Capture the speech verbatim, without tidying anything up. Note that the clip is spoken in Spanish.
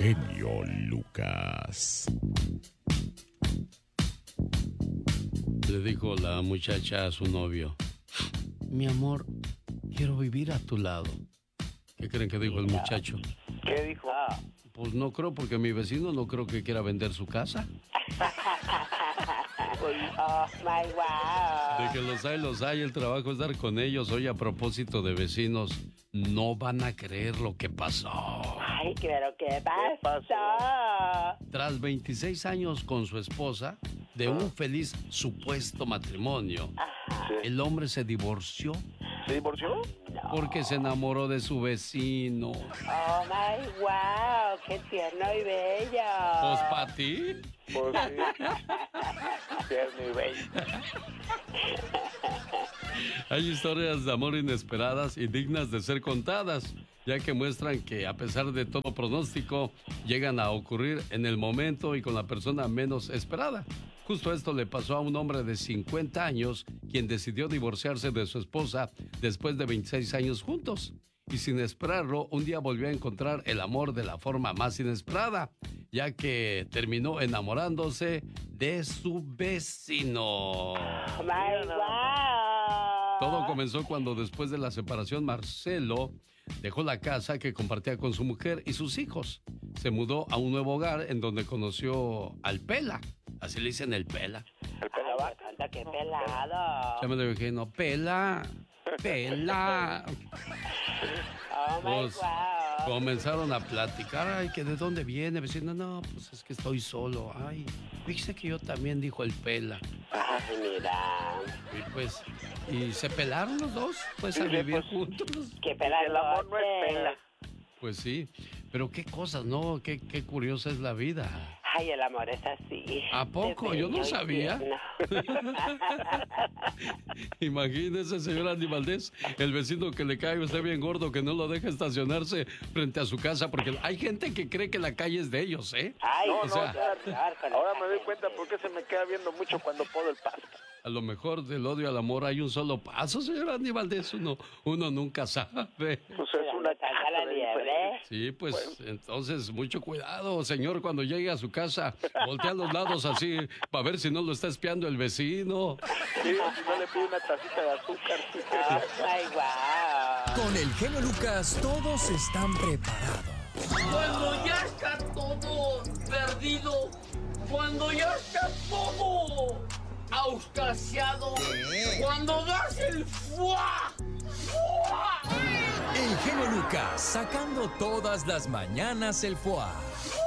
genio Lucas. Le dijo la muchacha a su novio: mi amor, quiero vivir a tu lado. ¿Qué creen que dijo el muchacho? ¿Qué dijo? Pues no creo, porque mi vecino no creo que quiera vender su casa. Oh, my wow. De que los hay, los hay, el trabajo es dar con ellos. Oye, a propósito de vecinos, no van a creer lo que pasó. Ay, pero ¿qué pasó? pasó? Tras veintiséis años con su esposa, de un feliz supuesto matrimonio, el hombre se divorció. ¿Se divorció? Porque se enamoró de su vecino. Oh, my wow, qué tierno y bello. Pues para ti. Pues sí. Tierno y bello. Hay historias de amor inesperadas y dignas de ser contadas, ya que muestran que a pesar de todo pronóstico, llegan a ocurrir en el momento y con la persona menos esperada. Justo esto le pasó a un hombre de cincuenta años, quien decidió divorciarse de su esposa después de veintiséis años juntos. Y sin esperarlo, un día volvió a encontrar el amor de la forma más inesperada, ya que terminó enamorándose de su vecino. Oh, my wow. Todo comenzó cuando, después de la separación, Marcelo dejó la casa que compartía con su mujer y sus hijos. Se mudó a un nuevo hogar en donde conoció al Pela. Así le dicen, el Pela. El pelavaca. Anda, qué pelado. Ya me lo dije, no, Pela, Pela. Oh, my Pues, wow. comenzaron a platicar. Ay, que de dónde viene, vecino. No, pues es que estoy solo. Ay, fíjese que yo también, dijo el Pela. Ay, mira. Y pues, y se pelaron los dos, pues, a Sí, vivir pues, juntos. Qué pelado. El amor no es pela. Pues sí, pero qué cosas, ¿no? Qué, qué curiosa es la vida. Ay, el amor es así. ¿A poco? Es Yo no bello y sabía. tierno. Imagínese, señor Andy Valdés, el vecino que le cae a usted bien gordo, que no lo deja estacionarse frente a su casa, porque hay gente que cree que la calle es de ellos, ¿eh? Ay, No, O no, sea, ya, ahora me doy cuenta por qué se me queda viendo mucho cuando podo el pasto. a lo mejor del odio al amor hay un solo paso, señor Andy Valdés, uno, uno nunca sabe. Pues es ¿Dónde una está casa la de liebre? diferencia. Sí, pues entonces mucho cuidado, señor, cuando llegue a su casa, voltea a los lados así, para ver si no lo está espiando el vecino. Sí, si no le pido una tacita de azúcar. Oh, my wow. Con el genio Lucas todos están preparados. Cuando ya está todo perdido, cuando ya está todo auscasiado, cuando das el fuá, fuá. El genio Lucas sacando todas las mañanas el foie.